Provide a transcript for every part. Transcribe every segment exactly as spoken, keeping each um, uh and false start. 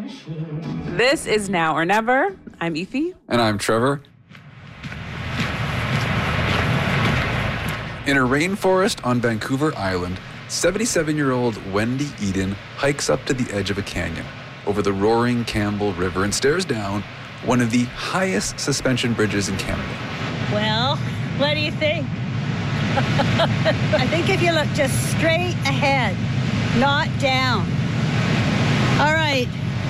This is Now or Never. I'm Efi. And I'm Trevor. In a rainforest on Vancouver Island, seventy-seven-year-old Wendy Eden hikes up to the edge of a canyon over the roaring Campbell River and stares down one of the highest suspension bridges in Canada. Well, what do you think? I think if you look just straight ahead, not down. All right,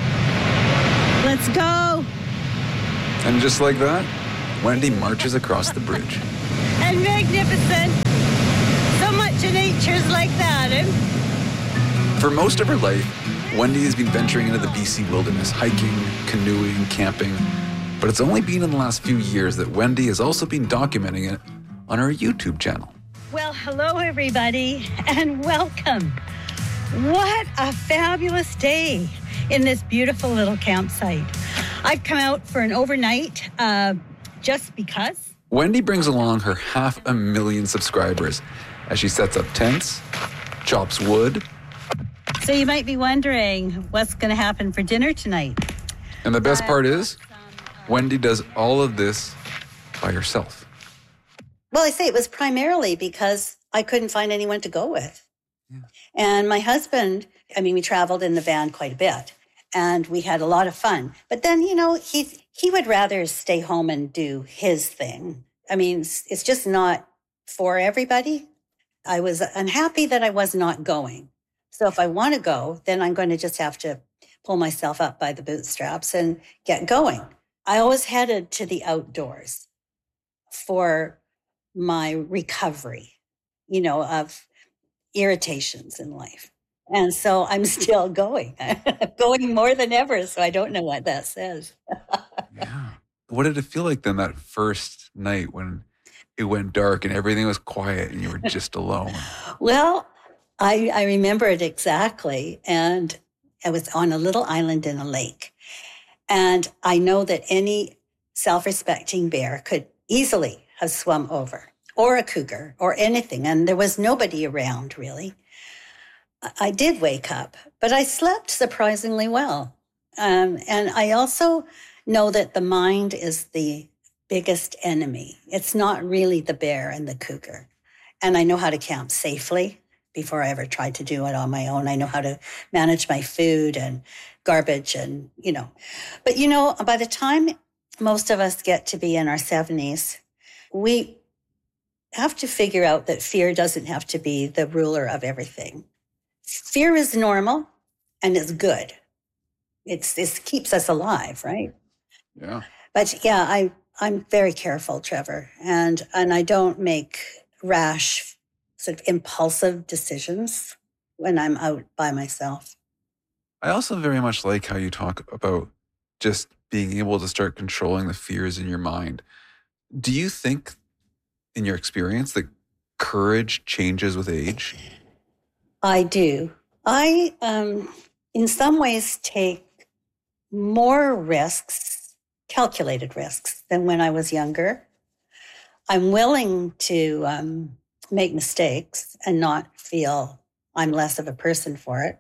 let's go. And just like that, Wendy marches across the bridge. And magnificent. So much in nature's like that, eh? For most of her life, Wendy has been venturing into the B C wilderness, hiking, canoeing, camping. But it's only been in the last few years that Wendy has also been documenting it on her YouTube channel. Well, hello, everybody, and welcome. What a fabulous day in this beautiful little campsite. I've come out for an overnight uh, just because. Wendy brings along her half a million subscribers as she sets up tents, chops wood. So you might be wondering what's going to happen for dinner tonight. And the best Uh, part is, Wendy does all of this by herself. Well, I say it was primarily because I couldn't find anyone to go with. Yeah. And my husband, I mean, we traveled in the van quite a bit and we had a lot of fun. But then, you know, he he would rather stay home and do his thing. I mean, it's, it's just not for everybody. I was unhappy that I was not going. So if I want to go, then I'm going to just have to pull myself up by the bootstraps and get going. I always headed to the outdoors for my recovery, you know, of irritations in life. And so I'm still going, going more than ever. So I don't know what that says. Yeah. What did it feel like then that first night when it went dark and everything was quiet and you were just alone? Well, I, I remember it exactly. And I was on a little island in a lake. And I know that any self-respecting bear could easily have swum over, or a cougar, or anything. And there was nobody around, really. I did wake up, but I slept surprisingly well. Um, and I also know that the mind is the biggest enemy. It's not really the bear and the cougar. And I know how to camp safely before I ever tried to do it on my own. I know how to manage my food and garbage and, you know. But, you know, by the time most of us get to be in our seventies, we have to figure out that fear doesn't have to be the ruler of everything. Fear is normal and it's good. It's this keeps us alive, right? Yeah. But yeah, I I'm very careful, Trevor, and and I don't make rash, sort of impulsive decisions when I'm out by myself. I also very much like how you talk about just being able to start controlling the fears in your mind. Do you think, in your experience, that courage changes with age? I do. I, um, in some ways, take more risks, calculated risks, than when I was younger. I'm willing to um, make mistakes and not feel I'm less of a person for it.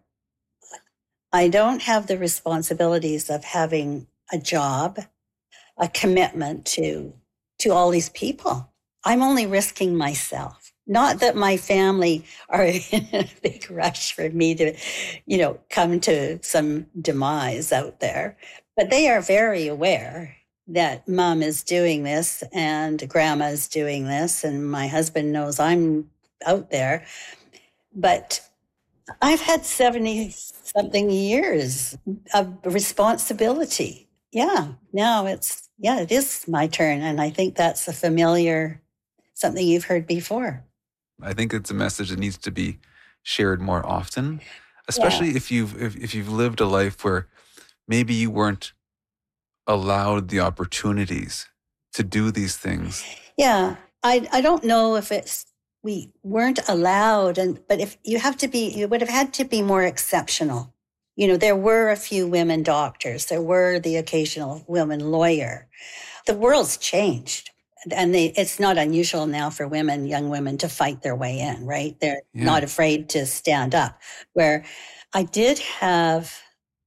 I don't have the responsibilities of having a job, a commitment to to all these people. I'm only risking myself. Not that my family are in a big rush for me to, you know, come to some demise out there, but they are very aware that mom is doing this and grandma is doing this and my husband knows I'm out there. But I've had seventy something years of responsibility. Yeah, now it's, yeah, it is my turn. And I think that's a familiar, something you've heard before. I think it's a message that needs to be shared more often, especially Yeah. if you've if, if you've lived a life where maybe you weren't allowed the opportunities to do these things. Yeah, I I don't know if it's we weren't allowed, and but if you have to be, you would have had to be more exceptional. You know, there were a few women doctors, there were the occasional woman lawyer. The world's changed. And they, it's not unusual now for women, young women, to fight their way in, right? They're Yeah. not afraid to stand up. Where I did have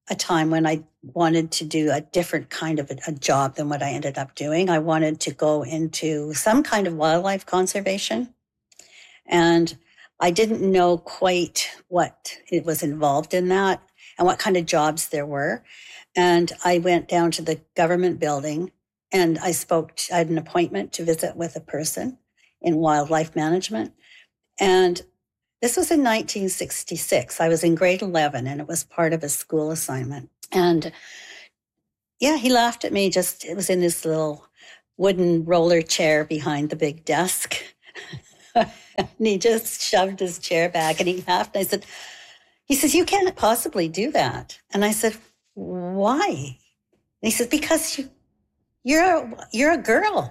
a time when I wanted to do a different kind of a, a job than what I ended up doing. I wanted to go into some kind of wildlife conservation. And I didn't know quite what it was involved in that and what kind of jobs there were. And I went down to the government building and I spoke, to, I had an appointment to visit with a person in wildlife management. And this was in nineteen sixty-six. I was in grade eleven and it was part of a school assignment. And yeah, he laughed at me. Just, it was in this little wooden roller chair behind the big desk. And he just shoved his chair back and he laughed. And I said, he says, you can't possibly do that. And I said, why? And he said, because you, you're, a, you're a girl.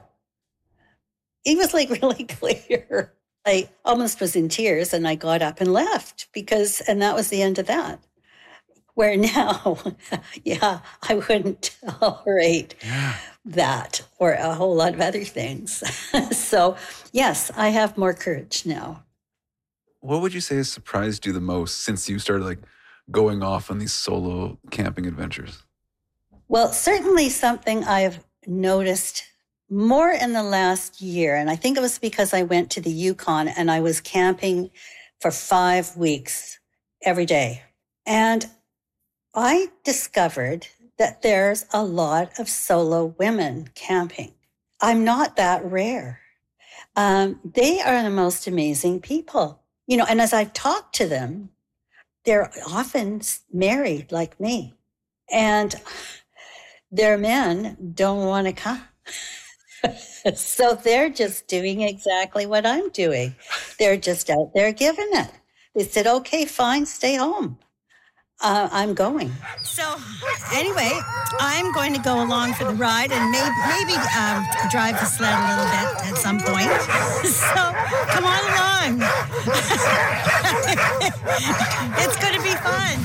He was like really clear. I almost was in tears and I got up and left because, and that was the end of that. Where now, yeah, I wouldn't tolerate Yeah. that or a whole lot of other things. So, yes, I have more courage now. What would you say has surprised you the most since you started like going off on these solo camping adventures? Well, certainly something I've noticed more in the last year, and I think it was because I went to the Yukon and I was camping for five weeks every day. And I discovered that there's a lot of solo women camping. I'm not that rare. Um, they are the most amazing people. You know, and as I've talked to them, they're often married like me. And their men don't want to come. So they're just doing exactly what I'm doing. They're just out there giving it. They said, okay, fine, stay home. Uh, I'm going. So anyway, I'm going to go along for the ride and maybe, maybe um, drive the sled a little bit at some point. So come on along. It's going to be fun.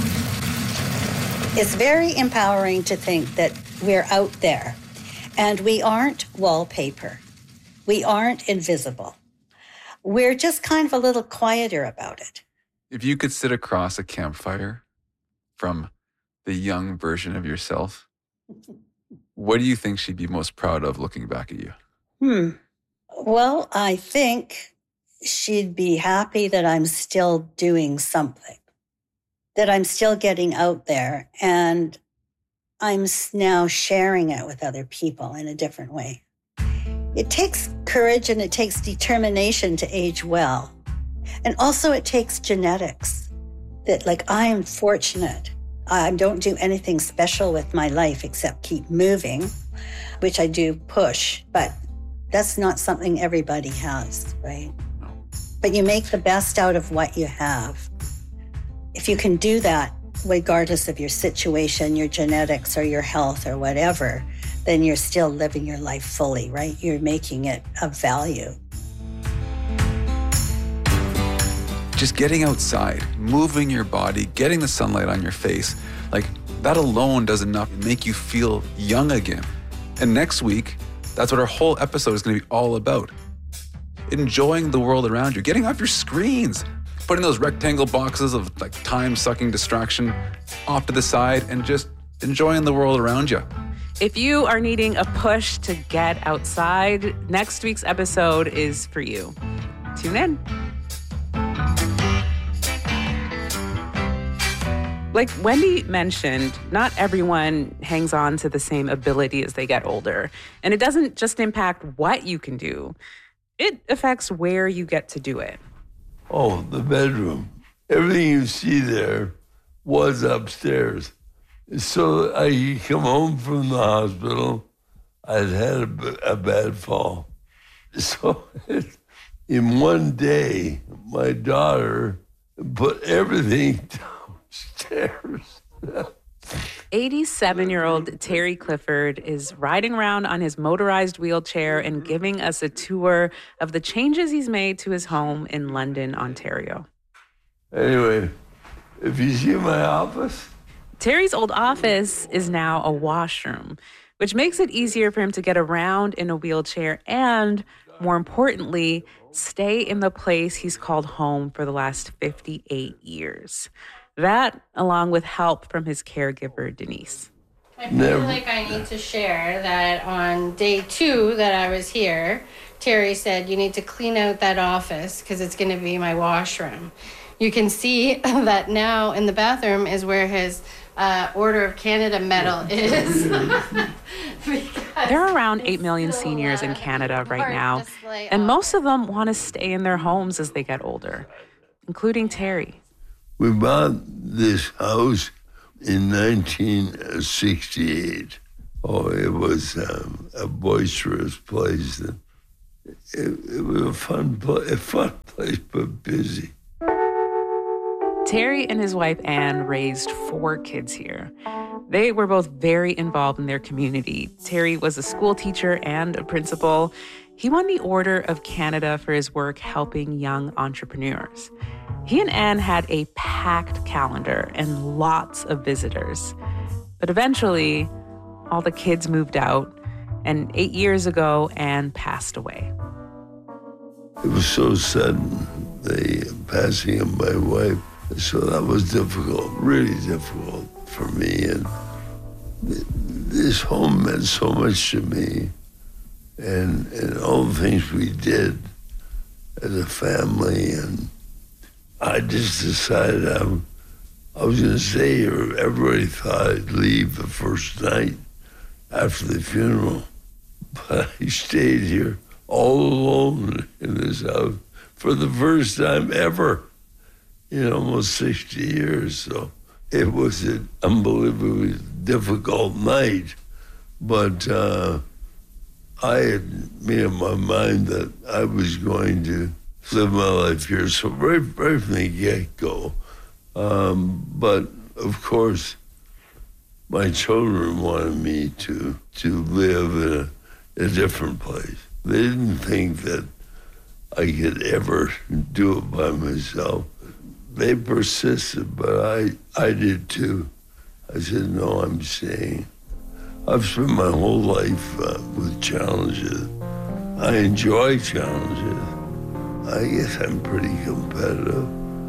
It's very empowering to think that we're out there and we aren't wallpaper. We aren't invisible. We're just kind of a little quieter about it. If you could sit across a campfire from the young version of yourself, what do you think she'd be most proud of looking back at you? Hmm. Well, I think she'd be happy that I'm still doing something, that I'm still getting out there and I'm now sharing it with other people in a different way. It takes courage and it takes determination to age well. And also it takes genetics that like I am fortunate. I don't do anything special with my life except keep moving, which I do push, but that's not something everybody has, right? But you make the best out of what you have. If you can do that, regardless of your situation, your genetics or your health or whatever, then you're still living your life fully, right? You're making it of value. Just getting outside, moving your body, getting the sunlight on your face, like that alone does enough to make you feel young again. And next week, that's what our whole episode is going to be all about. Enjoying the world around you, getting off your screens, putting those rectangle boxes of like time-sucking distraction off to the side and just enjoying the world around you. If you are needing a push to get outside, next week's episode is for you. Tune in. Like Wendy mentioned, not everyone hangs on to the same ability as they get older. And it doesn't just impact what you can do. It affects where you get to do it. Oh, the bedroom. Everything you see there was upstairs. So I come home from the hospital. I'd had a, a bad fall. So in one day, my daughter put everything downstairs. eighty-seven-year-old Terry Clifford is riding around on his motorized wheelchair and giving us a tour of the changes he's made to his home in London, Ontario. Anyway, if you see my office, Terry's old office is now a washroom, which makes it easier for him to get around in a wheelchair and, more importantly, stay in the place he's called home for the last fifty-eight years. That, along with help from his caregiver, Denise. I feel Never. like I need to share that on day two that I was here, Terry said, you need to clean out that office because it's going to be my washroom. You can see that now in the bathroom is where his uh, Order of Canada medal is. There are around eight million seniors in Canada right now, and most of them want to stay in their homes as they get older, including Terry. We bought this house in nineteen sixty-eight. Oh, it was um, a boisterous place. And it, it was a fun, pla- a fun place, but busy. Terry and his wife, Anne, raised four kids here. They were both very involved in their community. Terry was a school teacher and a principal. He won the Order of Canada for his work helping young entrepreneurs. He and Anne had a packed calendar and lots of visitors. But eventually, all the kids moved out, and eight years ago, Anne passed away. It was so sudden, the passing of my wife. So that was difficult, really difficult for me. And th- this home meant so much to me. And, and all the things we did as a family. And I just decided I, I was going to stay here. Everybody thought I'd leave the first night after the funeral. But I stayed here all alone in this house for the first time ever in almost sixty years. So it was an unbelievably difficult night. But uh, I had made up my mind that I was going to live my life here. So right, right from the get-go. Um, but of course, my children wanted me to to live in a, a different place. They didn't think that I could ever do it by myself. They persisted, but I, I did too. I said, no, I'm staying. I've spent my whole life uh, with challenges. I enjoy challenges. I guess I'm pretty competitive.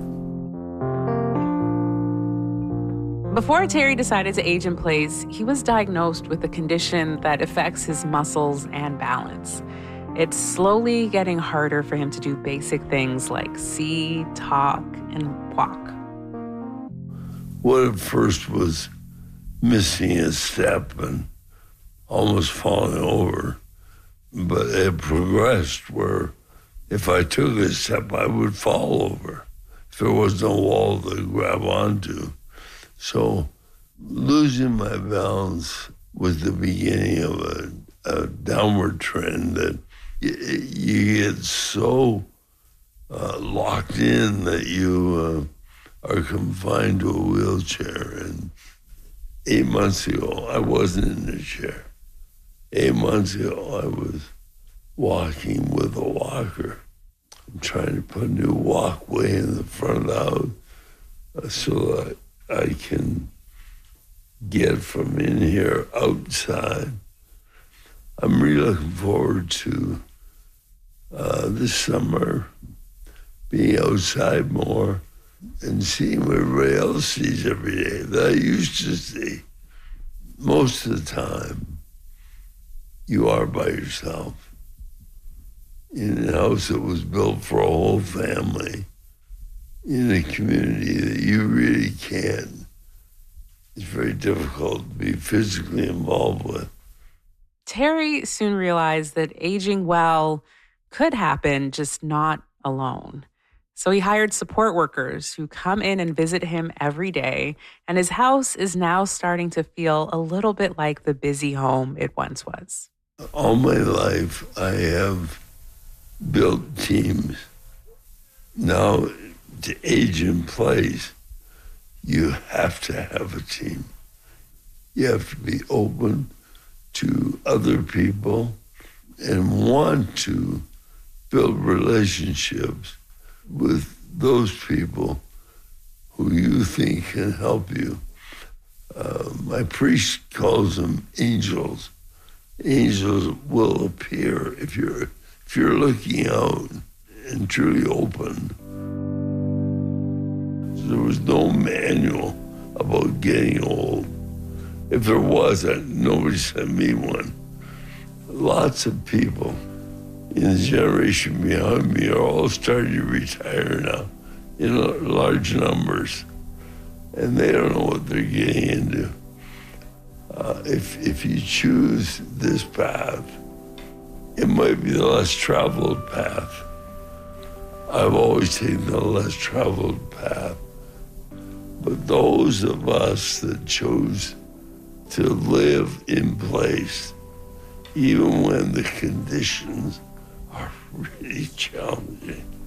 Before Terry decided to age in place, he was diagnosed with a condition that affects his muscles and balance. It's slowly getting harder for him to do basic things like see, talk, and walk. What at first was missing a step and almost falling over, but it progressed where if I took a step, I would fall over if there was no wall to grab onto. So losing my balance was the beginning of a, a downward trend that y- you get so uh, locked in that you uh, are confined to a wheelchair. And eight months ago, I wasn't in a chair. Eight months ago, I was walking with a walker. I'm trying to put a new walkway in the front of the house uh, so that I can get from in here outside. I'm really looking forward to uh, this summer being outside more and seeing what everybody else sees every day that I used to see. Most of the time, you are by yourself in a house that was built for a whole family, in a community that you really can. It's very difficult to be physically involved with. Terry soon realized that aging well could happen, just not alone. So he hired support workers who come in and visit him every day, and his house is now starting to feel a little bit like the busy home it once was. All my life, I have built teams. Now, to age in place, you have to have a team. You have to be open to other people and want to build relationships with those people who you think can help you. Uh, my priest calls them angels. Angels will appear if you're if you're looking out and truly open. There was no manual about getting old. If there was, nobody sent me one. Lots of people in the generation behind me are all starting to retire now in large numbers, and they don't know what they're getting into. Uh, if, if you choose this path, it might be the less traveled path. I've always taken the less traveled path. But those of us that chose to live in place, even when the conditions are really challenging,